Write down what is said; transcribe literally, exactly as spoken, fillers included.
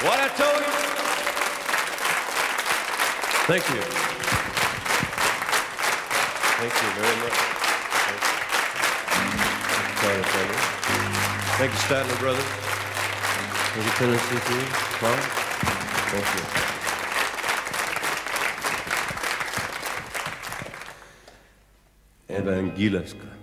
What I told you? Thank you. Thank you very much. Thank you, Thank you Statler Brothers. Thank you, Tennessee Three. Clark. Thank you. Evangelista.